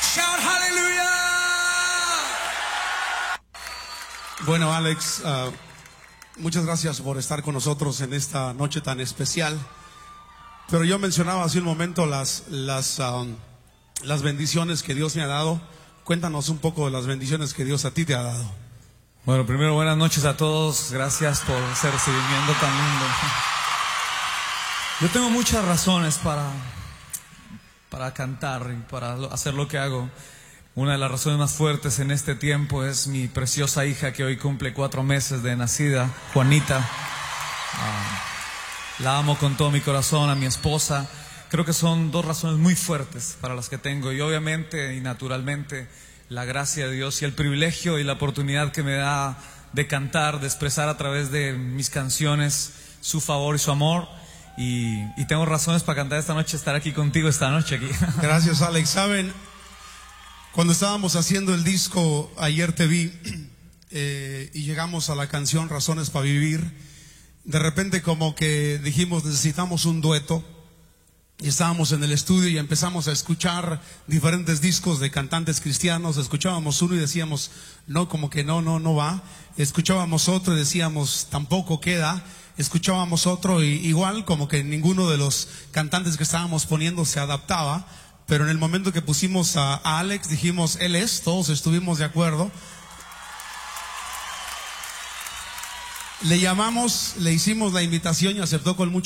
Shout hallelujah. Bueno, Alex, muchas gracias por estar con nosotros en esta noche tan especial. Pero yo mencionaba hace un momento las bendiciones que Dios me ha dado. Cuéntanos un poco de las bendiciones que Dios a ti te ha dado. Bueno, primero buenas noches a todos. Gracias por ese recibimiento tan lindo. Yo tengo muchas razones para cantar y para hacer lo que hago. Una de las razones más fuertes en este tiempo es mi preciosa hija que hoy cumple 4 meses de nacida, Juanita. La amo con todo mi corazón, a mi esposa. Creo que son 2 razones muy fuertes para las que tengo. Y obviamente y naturalmente la gracia de Dios y el privilegio y la oportunidad que me da de cantar, de expresar a través de mis canciones su favor y su amor. Y tengo razones para cantar esta noche, estar aquí contigo esta noche aquí. Gracias, Alex. Saben, cuando estábamos haciendo el disco, ayer te vi y llegamos a la canción Razones para Vivir. De repente como que dijimos, necesitamos un dueto. Y estábamos en el estudio y empezamos a escuchar diferentes discos de cantantes cristianos. Escuchábamos uno y decíamos, no, como que no va. Escuchábamos otro y decíamos, tampoco queda. Escuchábamos otro y igual como que ninguno de los cantantes que estábamos poniendo se adaptaba. Pero en el momento que pusimos a Alex, dijimos, él es, todos estuvimos de acuerdo. Le llamamos, le hicimos la invitación y aceptó con mucho